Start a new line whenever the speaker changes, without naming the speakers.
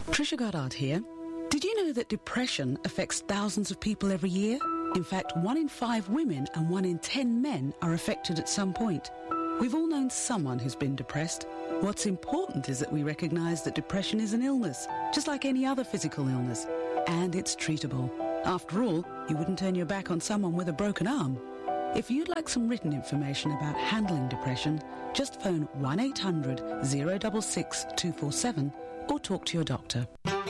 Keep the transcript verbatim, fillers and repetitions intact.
Trisha Goddard here. Did you know that depression affects thousands of people every year? In fact, one in five women and one in ten men are affected at some point. We've all known someone who's been depressed. What's important is that we recognise that depression is an illness, just like any other physical illness, and it's treatable. After all, you wouldn't turn your back on someone with a broken arm. If you'd like some written information about handling depression, just phone one eight hundred, zero six six, two four seven or talk to your doctor.